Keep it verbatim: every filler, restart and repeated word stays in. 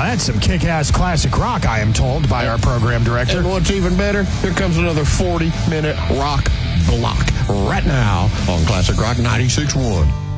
that's some kick-ass classic rock, I am told by our program director. And what's even better, here comes another forty-minute rock block right now on Classic Rock ninety-six point one.